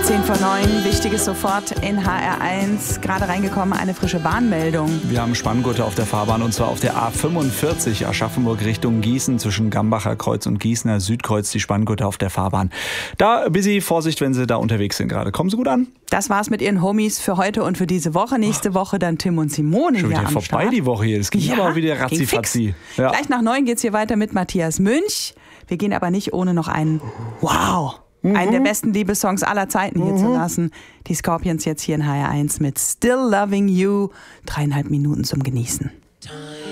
10:09, Wichtiges sofort in HR1. Gerade reingekommen, eine frische Warnmeldung. Wir haben Spanngurte auf der Fahrbahn und zwar auf der A45 Aschaffenburg Richtung Gießen zwischen Gambacher Kreuz und Gießener Südkreuz, die Spanngurte auf der Fahrbahn. Da ein bisschen Vorsicht, wenn Sie da unterwegs sind gerade. Kommen Sie gut an? Das war's mit Ihren Homies für heute und für diese Woche. Nächste Woche dann Tim und Simone schon hier wieder am vorbei Start. die Woche hier. Das ging aber auch wieder ratzifatzi. Ja. Gleich nach 9 geht's hier weiter mit Matthias Münch. Wir gehen aber nicht ohne noch einen einen der besten Liebessongs aller Zeiten hier zu lassen. Die Scorpions jetzt hier in HR1 mit Still Loving You. 3,5 Minuten zum Genießen.